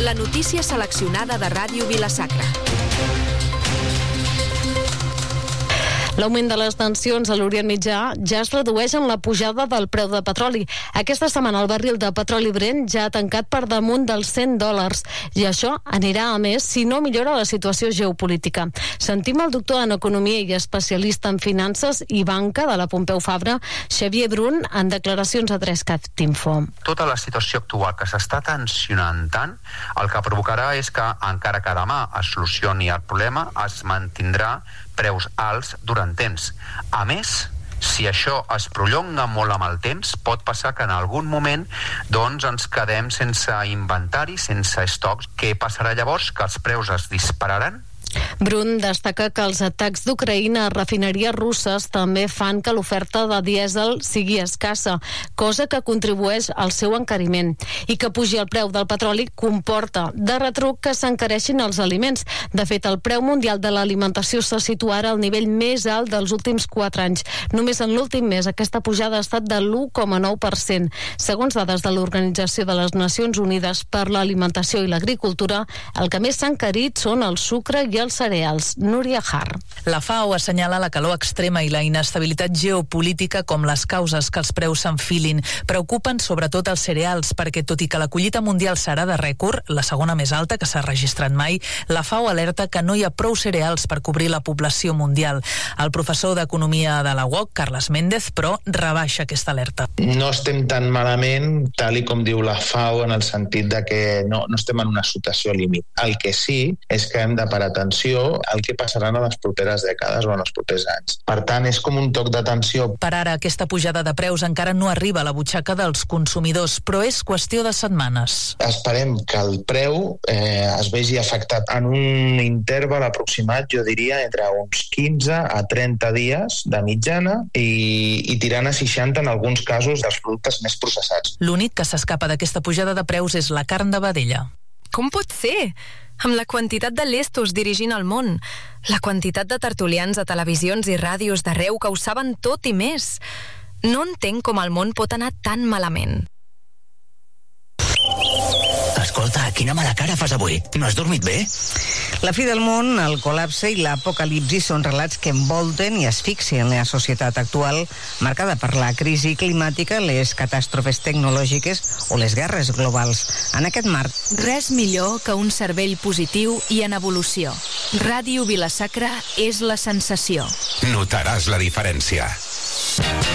La notícia seleccionada de Ràdio Vila-sacra. L'augment de les tensions a l'Orient Mitjà ja es redueix en la pujada del preu de petroli. Aquesta setmana el barril de petroli Brent ja ha tancat per damunt dels $100 i això anirà a més si no millora la situació geopolítica. Sentim el doctor en Economia i especialista en finances i banca de la Pompeu Fabra, Xavier Brun, en declaracions a 3CatInfo. Tota la situació actual que s'està tensionant tant, el que provocarà és que encara que demà es solucioni el problema, es mantindrà preus alts durant temps. A més, si això es prolonga molt amb el temps, pot passar que en algun moment ens quedem sense inventari, sense estocs. Què passarà llavors? Que els preus es dispararan? Brun destaca que els atacs d'Ucraïna a refineries russes també fan que l'oferta de dièsel sigui escassa, cosa que contribueix al seu encariment. I que pugi el preu del petroli comporta de retruc que s'encareixin els aliments. De fet, el preu mundial de l'alimentació se situa ara al nivell més alt dels últims 4 anys. Només en l'últim mes aquesta pujada ha estat de l'1,9%. Segons dades de l'Organització de les Nacions Unides per l'Alimentació i l'Agricultura, el que més s'ha encarit són el sucre i els cereals. Núria Har. La FAO assenyala la calor extrema i la inestabilitat geopolítica com les causes que els preus s'enfilin. Preocupen sobretot els cereals perquè, tot i que la collita mundial serà de rècord, la segona més alta que s'ha registrat mai, la FAO alerta que no hi ha prou cereals per cobrir la població mundial. El professor d'Economia de la UOC, Carles Méndez, però rebaixa aquesta alerta. No estem tan malament, tal i com diu la FAO, en el sentit de que no estem en una situació límit. El que sí és que hem de parar atenció al que passarà en les properes dècades o en els propers anys. Per tant, és com un toc d'atenció. Per ara, aquesta pujada de preus encara no arriba a la butxaca dels consumidors, però és qüestió de setmanes. Esperem que el preu es vegi afectat en un interval aproximat, jo diria, entre uns 15 a 30 dies de mitjana i tirant a 60 en alguns casos dels productes més processats. L'únic que s'escapa d'aquesta pujada de preus és la carn de vedella. Com pot ser? Amb la quantitat de lestos dirigint el món, la quantitat de tertulians a televisions i ràdios d'arreu que ho saben tot i més. No entenc com el món pot anar tan malament. Escolta, quina mala cara fas avui. No has dormit bé? La fi del món, el col·lapse i l'apocalipsi són relats que envolten i asfixien la societat actual, marcada per la crisi climàtica, les catàstrofes tecnològiques o les guerres globals. En aquest marc... Res millor que un cervell positiu i en evolució. Ràdio Vila-sacra és la sensació. Notaràs la diferència.